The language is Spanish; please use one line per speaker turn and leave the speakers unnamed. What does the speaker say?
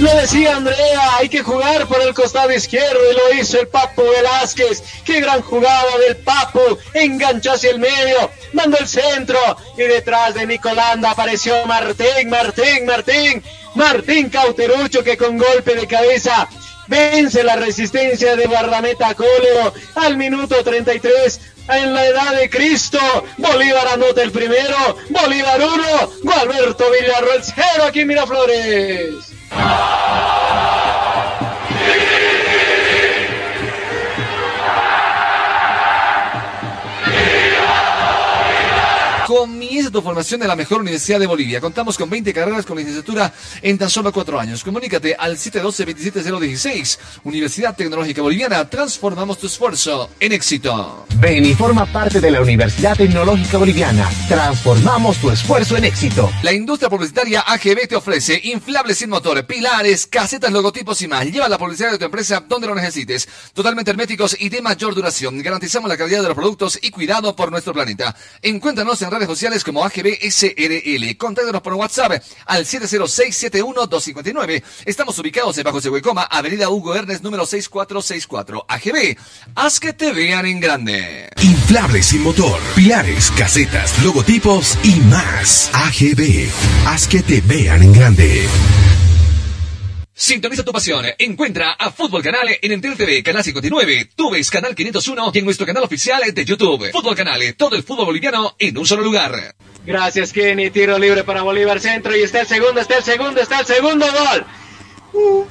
Lo decía Andrea, hay que jugar por el costado izquierdo y lo hizo el Papo Velázquez. Qué gran jugada del Papo, enganchó hacia el medio, mandó el centro y detrás de Nicolanda apareció Martín Cauterucho, que con golpe de cabeza vence la resistencia de guardameta Cólero al minuto 33. En la edad de Cristo, Bolívar anota el primero, Bolívar 1, Gualberto Villarroel 0 aquí en Miraflores.
Comienza tu formación en la mejor universidad de Bolivia. Contamos con 20 carreras con licenciatura en tan solo 4 años. Comunícate al 712-27016. Universidad Tecnológica Boliviana. Transformamos tu esfuerzo en éxito.
Ven y forma parte de la Universidad Tecnológica Boliviana. Transformamos tu esfuerzo en éxito.
La industria publicitaria AGB te ofrece inflables sin motor, pilares, casetas, logotipos y más. Lleva la publicidad de tu empresa donde lo necesites. Totalmente herméticos y de mayor duración. Garantizamos la calidad de los productos y cuidado por nuestro planeta. Encuéntranos en redes sociales como AGB SRL. Contáctanos por WhatsApp al 706-71-259. Estamos ubicados en Bajo Sehuecoma, Avenida Hugo Ernest, número 6464. AGB, haz que te vean en grande.
Inflables sin motor, pilares, casetas, logotipos y más. AGB, haz que te vean en grande.
Sintoniza tu pasión. Encuentra a Fútbol Canal en Entel TV, Canal 59, Tuves, Canal 501 y en nuestro canal oficial de YouTube. Fútbol Canal, todo el fútbol boliviano en un solo lugar.
Gracias, Kenny. Tiro libre para Bolívar Centro y está el segundo gol.